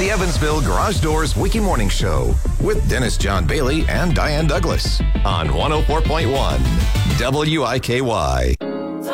the Evansville Garage Doors Wiki Morning Show with Dennis John Bailey and Diane Douglas on 104.1 WIKY.